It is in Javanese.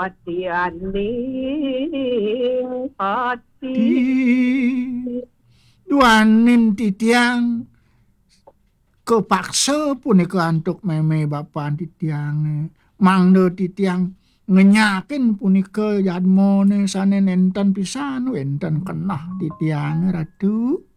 atianing pati. Di duanin titiang kepaksa punika antuk meme bapak titiang mangdo titiang ngenyakin punika jadmone sane nenten pisan wenten kenah titiang ratu.